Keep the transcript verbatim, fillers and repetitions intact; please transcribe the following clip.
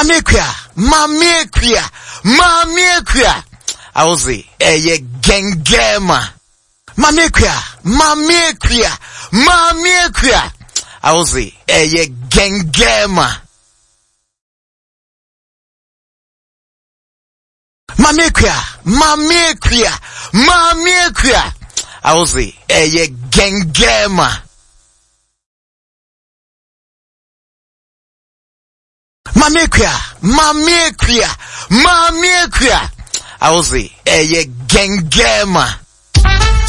Mamekua, mamekua, mamekua. I will say, eye gengema. Mamekua, mamekua, mamekua. I will say, eye gengema. Mamekua, mamekua, mamekua. I will say, eye gengema. Mamekua, mamekua, mamekua. I will say, eye gengema.